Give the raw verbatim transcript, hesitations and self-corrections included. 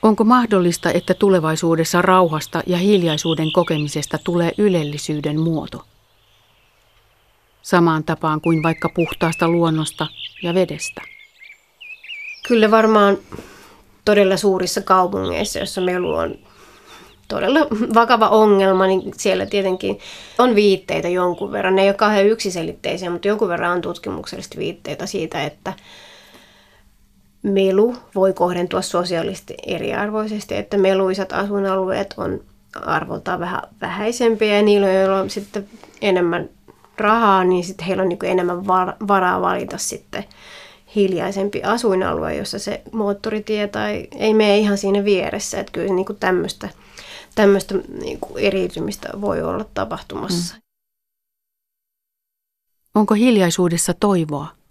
Onko mahdollista, että tulevaisuudessa rauhasta ja hiljaisuuden kokemisesta tulee ylellisyyden muoto? Samaan tapaan kuin vaikka puhtaasta luonnosta ja vedestä. Kyllä varmaan todella suurissa kaupungeissa, jossa melu on todella vakava ongelma, niin siellä tietenkin on viitteitä jonkun verran. Ne ei ole kauhean yksiselitteisiä, mutta jonkun verran on tutkimuksellisesti viitteitä siitä, että melu voi kohdentua sosiaalisesti eriarvoisesti, että meluisat asuinalueet on arvoltaan vähän vähäisempiä ja niillä, joilla on sitten enemmän rahaa, niin sitten heillä on niin kuin enemmän varaa valita sitten hiljaisempi asuinalue, jossa se moottoritie tai ei mene ihan siinä vieressä. Että kyllä niin kuin tämmöistä, tämmöistä niin kuin eriytymistä voi olla tapahtumassa. Mm. Onko hiljaisuudessa toivoa?